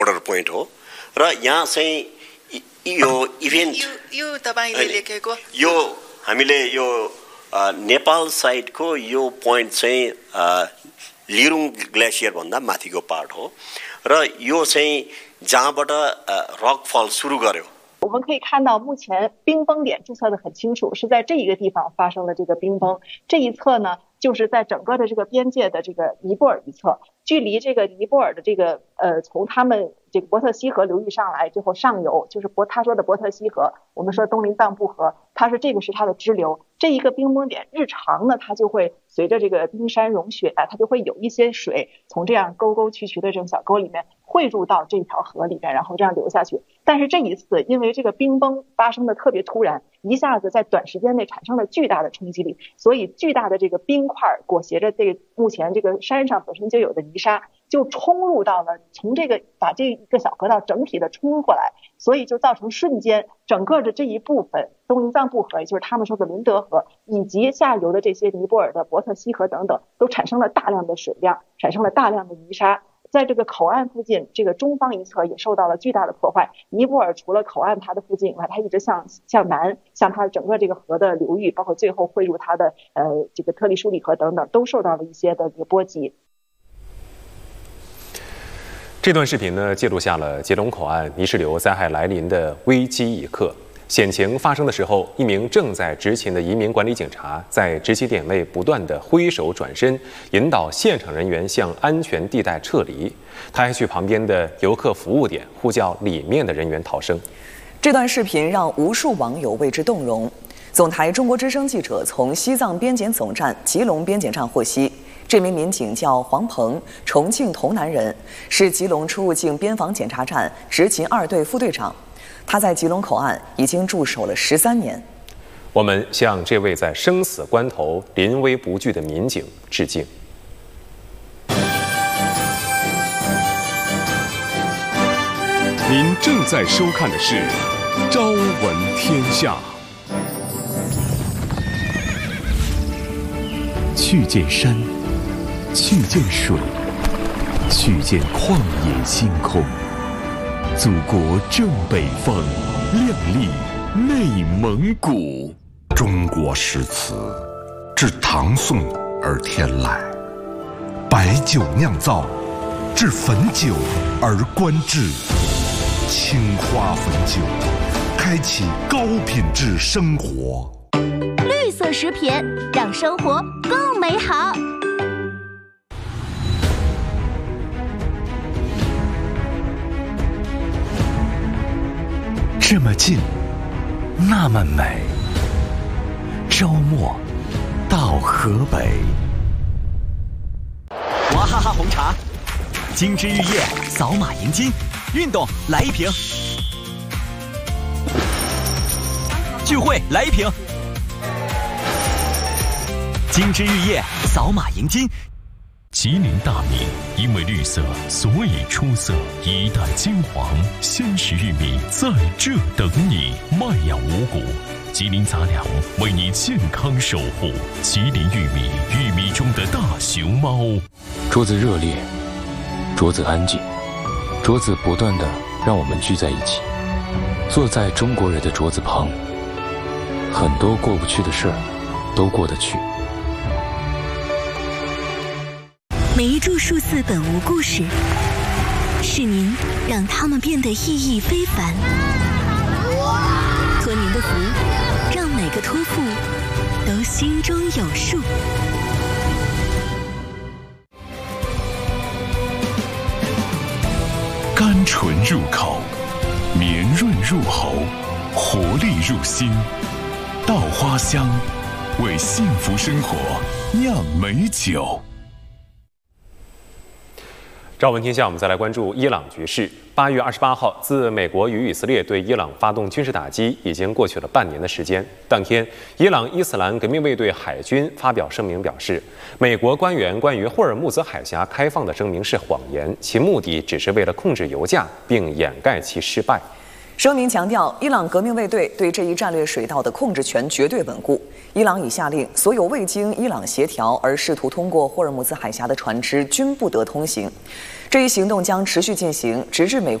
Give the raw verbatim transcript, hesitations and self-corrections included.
border point हो र यहाँ चाहिँ यो इभेन्ट यो यो तपाईले लेखेको यो हामीले यो नेपाल साइडको यो पोइन्ट चाहिँ लिरुङ ग्लेसियर भन्दा माथिको पार्ट हो र यो चाहिँ जहाँबाट रक फल सुरु गर्यो。 我们可以看到，目前冰崩点注册的很清楚，是在这一个地方发生了这个冰崩。这一侧呢，就是在整个的这个边界的这个尼泊尔一侧，距离这个尼泊尔的这个呃，从他们这个伯特希河流域上来之后上游，就是伯他说的伯特希河，我们说东林藏布河，它是这个是它的支流。这一个冰崩点，日常呢，它就会随着这个冰山融雪啊，它就会有一些水从这样沟沟渠渠的这种小沟里面汇入到这条河里面，然后这样流下去。但是这一次，因为这个冰崩发生的特别突然，一下子在短时间内产生了巨大的冲击力，所以巨大的这个冰块裹挟着这个目前这个山上本身就有的泥沙，就冲入到了从这个把这一个小河道整体的冲过来，所以就造成瞬间整个的这一部分东林藏布河，也就是他们说的伦德河，以及下游的这些尼泊尔的伯特希河等等，都产生了大量的水量，产生了大量的泥沙。在这个口岸附近，这个中方一侧也受到了巨大的破坏。尼泊尔除了口岸它的附近以外，它一直向向南，向它整个这个河的流域，包括最后汇入它的呃这个特立舒里河等等，都受到了一些的这个波及。 这段视频呢，记录下了吉隆口岸泥石流灾害来临的危机一刻。险情发生的时候，一名正在执勤的移民管理警察在执勤点位不断地挥手转身，引导现场人员向安全地带撤离。他还去旁边的游客服务点呼叫里面的人员逃生。 这段视频让无数网友为之动容。总台中国之声记者从西藏边检总站吉隆边检站获悉，这名民警叫黄鹏，重庆潼南人，是吉隆出入境边防检查站执勤二队副队长。他在吉隆口岸已经驻守了十三年。 我们向这位在生死关头临危不惧的民警致敬。 您正在收看的是《朝闻天下》。去见山，去见水，去见旷野星空。祖国正北方，亮丽内蒙古。 中国诗词自唐宋而天来，白酒酿造，至汾酒而观致。青花汾酒，开启高品质生活。 绿色食品让生活更美好。 这么近，那么美。周末到河北， 娃哈哈红茶，精致玉液，扫码赢金，运动来一瓶，聚会来一瓶，精致玉液，扫码赢金。 吉林大米因为绿色，所以出色。一代金黄，鲜食玉米在这等你。麦芽五谷，吉林杂粮为你健康守护。吉林玉米，玉米中的大熊猫。 桌子热烈，桌子安静，桌子不断的让我们聚在一起，坐在中国人的桌子旁，很多过不去的事儿都过得去。 每一株数字本无故事，是您让它们变得意义非凡。托您的福，让每个托付都心中有数。 甘醇入口，绵润入喉，活力入心。稻花香，为幸福生活酿美酒。 朝闻天下，我们再来关注伊朗局势。八月二十八号，自美国与以色列对伊朗发动军事打击已经过去了半年的时间。当天，伊朗伊斯兰革命卫队海军发表声明表示，美国官员关于霍尔木兹海峡开放的声明是谎言，其目的只是为了控制油价并掩盖其失败。 声明强调，伊朗革命卫队对这一战略水道的控制权绝对稳固。伊朗已下令，所有未经伊朗协调而试图通过霍尔木兹海峡的船只均不得通行。这一行动将持续进行，直至美。